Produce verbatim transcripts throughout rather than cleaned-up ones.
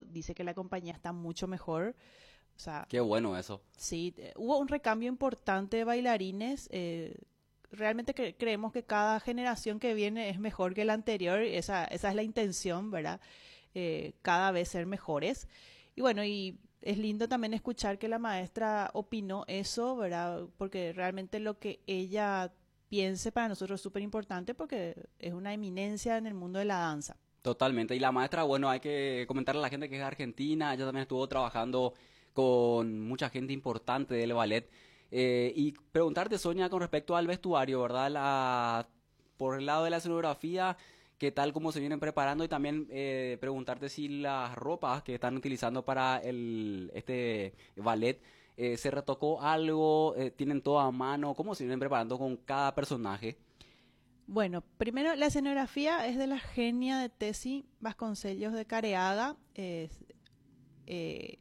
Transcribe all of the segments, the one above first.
dice que la compañía está mucho mejor. O sea, Qué bueno eso. sí, eh, hubo un recambio importante de bailarines. Eh, realmente cre- creemos que cada generación que viene es mejor que la anterior. Esa, esa es la intención, ¿verdad? Eh, cada vez ser mejores. Y bueno, y es lindo también escuchar que la maestra opinó eso, ¿verdad? Porque realmente lo que ella piense para nosotros es súper importante porque es una eminencia en el mundo de la danza. Totalmente. Y la maestra, bueno, hay que comentarle a la gente que es de Argentina. Ella también estuvo trabajando con mucha gente importante del ballet. Eh, y preguntarte, Sonia, con respecto al vestuario, ¿verdad? La, por el lado de la escenografía, ¿qué tal, cómo se vienen preparando? Y también eh, preguntarte si las ropas que están utilizando para el, este ballet, eh, ¿se retocó algo? Eh, ¿tienen todo a mano? ¿Cómo se vienen preparando con cada personaje? Bueno, primero la escenografía es de la genia de Tessy Vasconcellos de Careaga. Es, eh,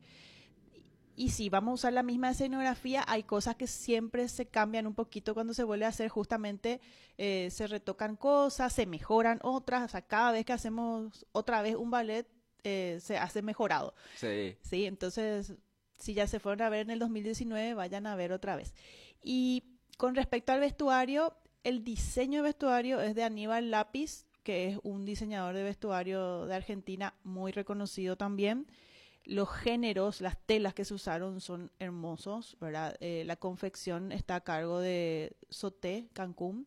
y sí, vamos a usar la misma escenografía. Hay cosas que siempre se cambian un poquito cuando se vuelve a hacer. Justamente eh, se retocan cosas, se mejoran otras. O sea, cada vez que hacemos otra vez un ballet, eh, se hace mejorado. Sí. Sí, entonces, si ya se fueron a ver en el dos mil diecinueve, vayan a ver otra vez. Y con respecto al vestuario, el diseño de vestuario es de Aníbal Lápiz, que es un diseñador de vestuario de Argentina muy reconocido también. Los géneros, las telas que se usaron son hermosos, ¿verdad? Eh, la confección está a cargo de Soté Cancún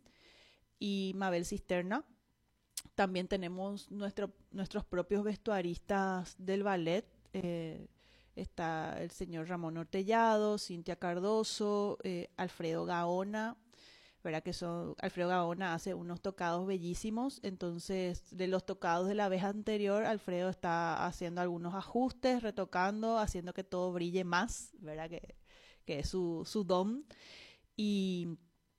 y Mabel Cisterna. También tenemos nuestro, nuestros propios vestuaristas del ballet. Eh, está el señor Ramón Ortellado, Cintia Cardoso, eh, Alfredo Gaona, ¿verdad? Que son, Alfredo Gaona hace unos tocados bellísimos. Entonces, de los tocados de la vez anterior, Alfredo está haciendo algunos ajustes, retocando, haciendo que todo brille más, ¿verdad? Que, que es su, su don. Y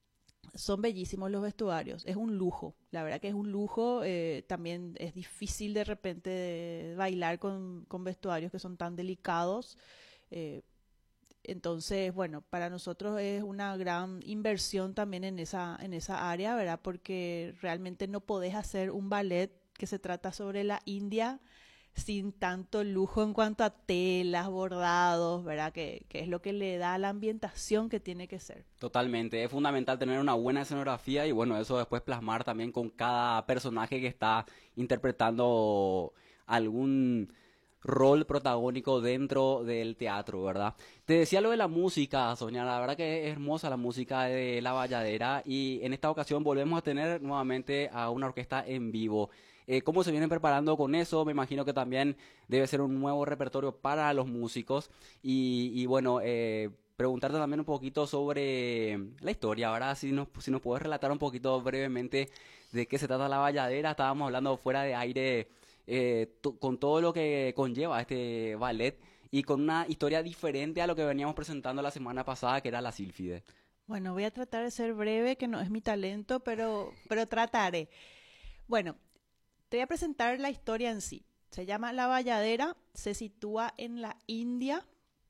son bellísimos los vestuarios, es un lujo, la verdad que es un lujo. Eh, también es difícil de repente de bailar con, con vestuarios que son tan delicados. Eh, entonces, bueno, para nosotros es una gran inversión también en esa, en esa área, ¿verdad? Porque realmente no podés hacer un ballet que se trata sobre la India sin tanto lujo en cuanto a telas, bordados, ¿verdad? Que, que es lo que le da la ambientación que tiene que ser. Totalmente, es fundamental tener una buena escenografía y bueno, eso después plasmar también con cada personaje que está interpretando algún rol protagónico dentro del teatro, ¿verdad? Te decía lo de la música, Sonia, la verdad que es hermosa la música de La Bayadera y en esta ocasión volvemos a tener nuevamente a una orquesta en vivo. Eh, ¿Cómo se vienen preparando con eso? Me imagino que también debe ser un nuevo repertorio para los músicos y, y bueno, eh, preguntarte también un poquito sobre la historia, ¿verdad? Si nos, si nos puedes relatar un poquito brevemente de qué se trata La Bayadera. Estábamos hablando fuera de aire eh, to- con todo lo que conlleva este ballet y con una historia diferente a lo que veníamos presentando la semana pasada, que era la Sílfide. Bueno, voy a tratar de ser breve, que no es mi talento, pero, pero trataré. Bueno, te voy a presentar la historia en sí. Se llama La Bayadera, se sitúa en la India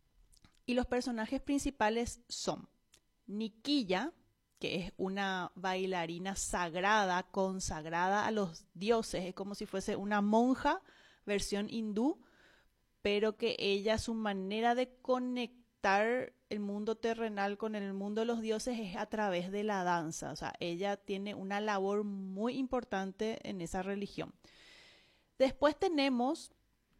y los personajes principales son Niquilla, que es una bailarina sagrada, consagrada a los dioses, es como si fuese una monja, versión hindú, pero que ella, su manera de conectar el mundo terrenal con el mundo de los dioses es a través de la danza. O sea, ella tiene una labor muy importante en esa religión. Después tenemos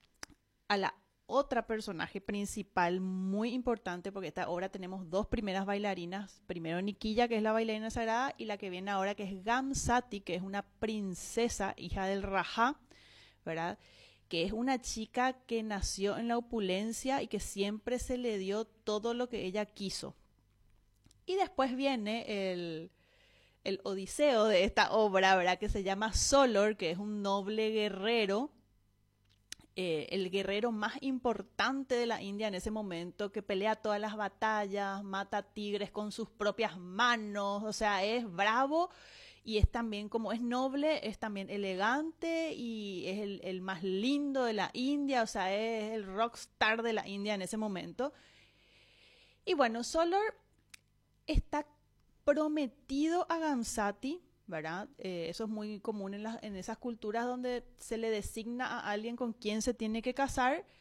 a la otra personaje principal muy importante, porque esta obra tenemos dos primeras bailarinas. Primero Niquilla, que es la bailarina sagrada, y la que viene ahora, que es Gamsati, que es una princesa, hija del Rajá, ¿verdad? Que es una chica que nació en la opulencia y que siempre se le dio todo lo que ella quiso. Y después viene el, el odiseo de esta obra, ¿verdad? Que se llama Solor, que es un noble guerrero, eh, el guerrero más importante de la India en ese momento, que pelea todas las batallas, mata tigres con sus propias manos, o sea, es bravo y es también, como es noble, es también elegante y es el, el más lindo de la India, o sea, es el rockstar de la India en ese momento. Y bueno, Solor está prometido a Gamsati, ¿verdad? Eh, eso es muy común en, la, en esas culturas donde se le designa a alguien con quien se tiene que casar